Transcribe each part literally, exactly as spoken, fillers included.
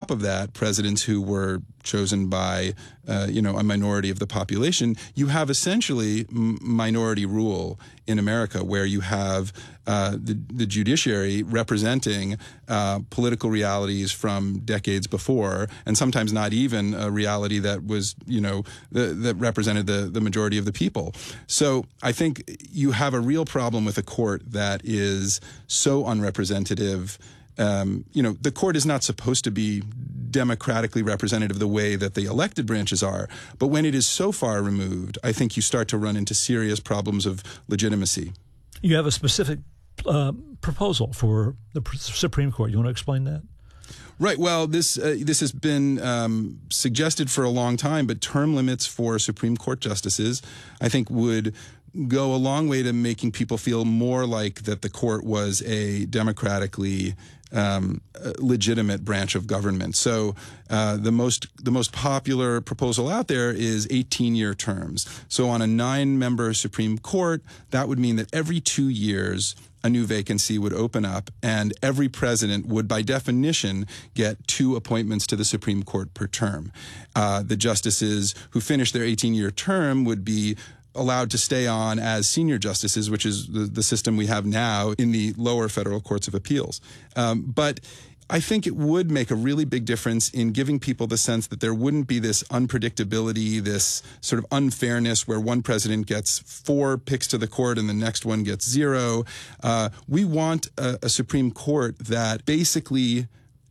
top of that, presidents who were chosen by, uh, you know, a minority of the population, you have essentially m- minority rule in America, where you have uh, the, the judiciary representing uh, political realities from decades before, and sometimes not even a reality that was, you know, the, that represented the, the majority of the people. So I think you have a real problem with a court that is so unrepresentative. Um, you know, the court is not supposed to be democratically representative the way that the elected branches are. But when it is so far removed, I think you start to run into serious problems of legitimacy. You have a specific uh, proposal for the Supreme Court. You want to explain that? Right. Well, this uh, this has been um, suggested for a long time, but term limits for Supreme Court justices, I think, would go a long way to making people feel more like that the court was a democratically um, legitimate branch of government. So uh, the most the most popular proposal out there is eighteen-year terms. So on a nine-member Supreme Court, that would mean that every two years a new vacancy would open up, and every president would, by definition, get two appointments to the Supreme Court per term. Uh, the justices who finish their eighteen-year term would be allowed to stay on as senior justices, which is the, the system we have now in the lower federal courts of appeals. Um, but I think it would make a really big difference in giving people the sense that there wouldn't be this unpredictability, this sort of unfairness where one president gets four picks to the court and the next one gets zero. Uh, we want a, a Supreme Court that basically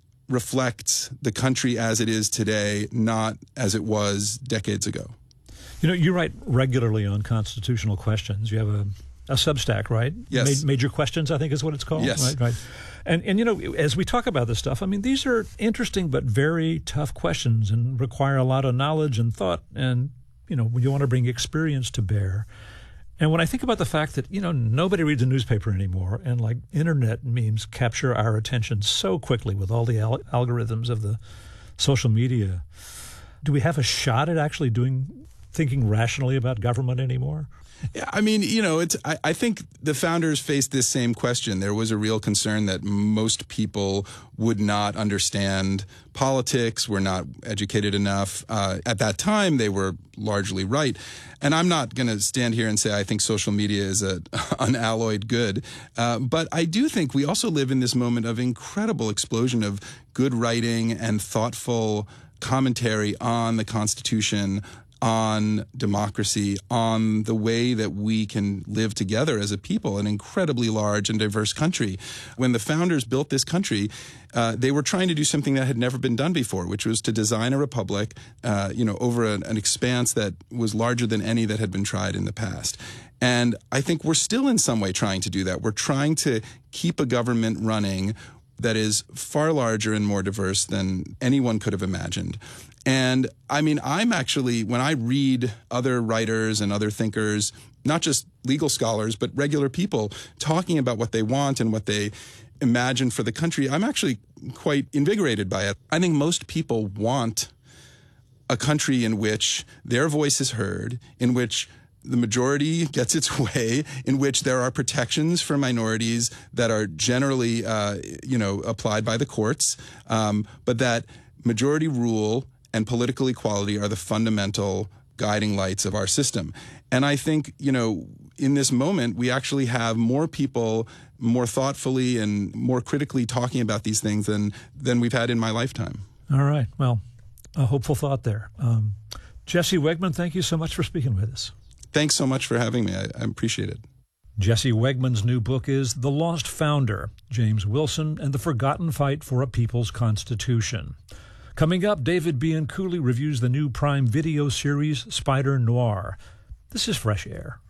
reflects the country as it is today, not as it was decades ago. You know, you write regularly on constitutional questions. You have a, a Substack, right? Yes. Ma- Major Questions, I think is what it's called. Yes. Right, right. And, and, you know, as we talk about this stuff, I mean, these are interesting but very tough questions and require a lot of knowledge and thought. And, you know, you want to bring experience to bear. And when I think about the fact that, you know, nobody reads a newspaper anymore, and like internet memes capture our attention so quickly with all the al- algorithms of the social media, do we have a shot at actually doing thinking rationally about government anymore? Yeah, I mean, you know, it's. I, I think the founders faced this same question. There was a real concern that most people would not understand politics, were not educated enough. Uh, at that time, they were largely right. And I'm not going to stand here and say I think social media is an unalloyed good. Uh, but I do think we also live in this moment of incredible explosion of good writing and thoughtful commentary on the Constitution, on democracy, on the way that we can live together as a people, an incredibly large and diverse country. When the founders built this country, uh, they were trying to do something that had never been done before, which was to design a republic, uh, you know, over an, an expanse that was larger than any that had been tried in the past. And I think we're still in some way trying to do that. We're trying to keep a government running that is far larger and more diverse than anyone could have imagined. And I mean, I'm actually, when I read other writers and other thinkers, not just legal scholars, but regular people talking about what they want and what they imagine for the country, I'm actually quite invigorated by it. I think most people want a country in which their voice is heard, in which the majority gets its way, in which there are protections for minorities that are generally, uh, you know, applied by the courts, um, but that majority rule and political equality are the fundamental guiding lights of our system. And I think, you know, in this moment, we actually have more people more thoughtfully and more critically talking about these things than, than we've had in my lifetime. All right. Well, a hopeful thought there. Um, Jesse Wegman, thank you so much for speaking with us. Thanks so much for having me. I, I appreciate it. Jesse Wegman's new book is The Lost Founder, James Wilson and the Forgotten Fight for a People's Constitution. Coming up, David Bianculli reviews the new Prime Video series Spider Noir. This is Fresh Air.